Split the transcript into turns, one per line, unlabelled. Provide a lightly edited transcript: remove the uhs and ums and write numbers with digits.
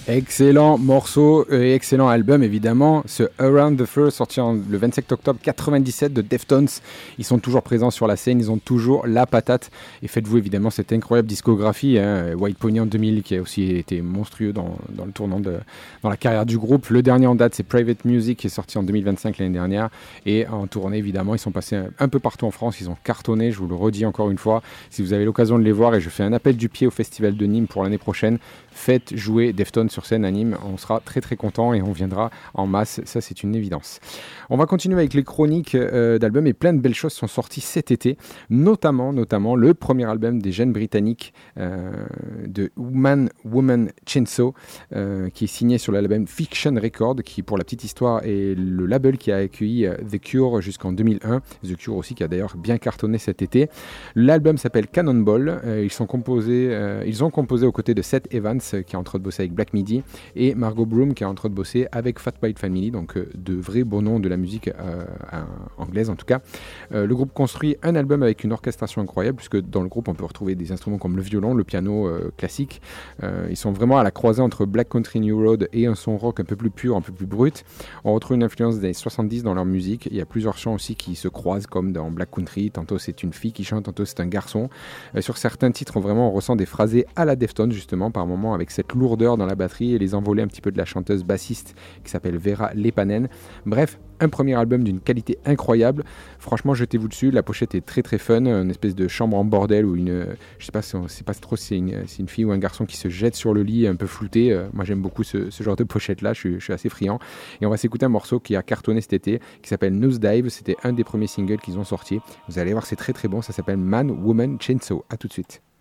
Excellent morceau et excellent album évidemment, ce Around the Fur sorti le 27 octobre 97 de Deftones. Ils sont toujours présents sur la scène, ils ont toujours la patate et faites-vous évidemment cette incroyable discographie, hein, White Pony en 2000 qui a aussi été monstrueux dans le tournant dans la carrière du groupe. Le dernier en date c'est Private Music qui est sorti en 2025 l'année dernière et en tournée évidemment ils sont passés un peu partout en France, ils ont cartonné, je vous le redis encore une fois, si vous avez l'occasion de les voir et je fais un appel du pied au Festival de Nîmes pour l'année prochaine, faites jouer Deftones sur scène à Nîmes, on sera très très content et on viendra en masse, ça c'est une évidence. On va continuer avec les chroniques d'albums et plein de belles choses sont sorties cet été, notamment le premier album des jeunes britanniques de Woman Chainsaw qui est signé sur le label Fiction Record qui pour la petite histoire est le label qui a accueilli The Cure jusqu'en 2001, The Cure aussi qui a d'ailleurs bien cartonné cet été. L'album s'appelle Cannonball, ils ont composé aux côtés de Seth Evans qui a entre autres bossé avec Black Midi et Margot Broom qui a entre autres bossé avec Fat White Family, donc de vrais beaux noms de la musique anglaise en tout cas. Le groupe construit un album avec une orchestration incroyable puisque dans le groupe on peut retrouver des instruments comme le violon, le piano classique. Ils sont vraiment à la croisée entre Black Country New Road et un son rock un peu plus pur, un peu plus brut. On retrouve une influence des années 70 dans leur musique. Il y a plusieurs chants aussi qui se croisent comme dans Black Country, tantôt c'est une fille qui chante, tantôt c'est un garçon. Sur certains titres vraiment on ressent des phrasés à la Deftones justement par moments avec cette lourdeur dans la batterie et les envolées un petit peu de la chanteuse bassiste qui s'appelle Vera Lepanen. Bref, un premier album d'une qualité incroyable. Franchement, jetez-vous dessus. La pochette est très très fun, une espèce de chambre en bordel où je sais pas trop si c'est une fille ou un garçon qui se jette sur le lit un peu flouté. Moi, j'aime beaucoup ce genre de pochette-là. Je suis assez friand. Et on va s'écouter un morceau qui a cartonné cet été, qui s'appelle Nosedive. C'était un des premiers singles qu'ils ont sorti. Vous allez voir, c'est très très bon. Ça s'appelle Man, Woman, Chainsaw. À tout de suite.